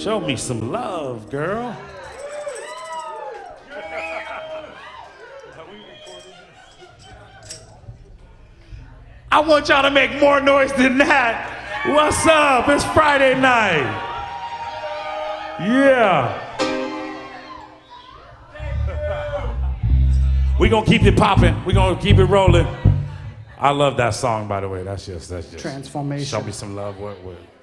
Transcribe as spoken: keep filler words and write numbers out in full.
Show me some love, girl. I want y'all to make more noise than that. What's up? It's Friday night. Yeah. We gonna keep it popping. We gonna keep it rolling. I love that song, by the way. That's just, that's just. Transformation. Show me some love. What, what?